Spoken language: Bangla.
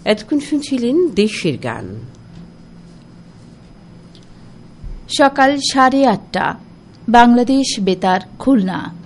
এতক্ষণ শুনছিলেন দেশের গান। সকাল 8:30 বাংলাদেশ বেতার খুলনা।